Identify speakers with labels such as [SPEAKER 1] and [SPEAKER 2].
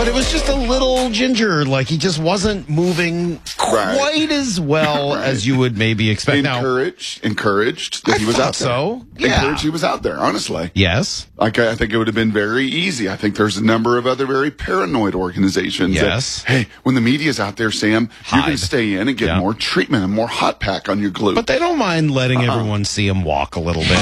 [SPEAKER 1] But it was just a little ginger. Like, he just wasn't moving quite as well as you would maybe expect.
[SPEAKER 2] Encouraged that he was out there.
[SPEAKER 1] So, yeah.
[SPEAKER 2] Encouraged he was out there, honestly.
[SPEAKER 1] Yes.
[SPEAKER 2] Like, I think it would have been very easy. I think there's a number of other very paranoid organizations.
[SPEAKER 1] Yes.
[SPEAKER 2] That, hey, when the media's out there, Sam, you're going to stay in and get
[SPEAKER 1] Yeah.
[SPEAKER 2] more treatment and more hot pack on your glute.
[SPEAKER 1] But they don't mind letting everyone see him walk a little bit.